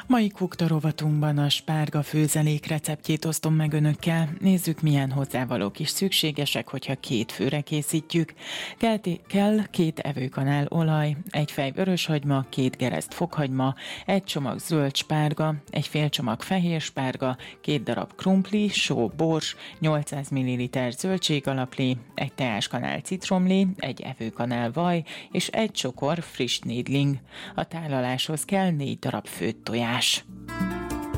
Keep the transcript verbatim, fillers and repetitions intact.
Mai Kukta rovatunkban a spárga főzelék receptjét osztom meg önökkel. Nézzük, milyen hozzávalók is szükségesek, hogyha két főre készítjük. Kell, kell két evőkanál olaj, egy fej vöröshagyma, két gereszt fokhagyma, egy csomag zöld spárga, egy fél csomag fehér spárga, két darab krumpli, só, bors, nyolcszáz milliliter zöldségalapli, egy teáskanál citromlé, egy evőkanál vaj és egy csokor friss nédling. A tálaláshoz kell négy darab főtt tojás.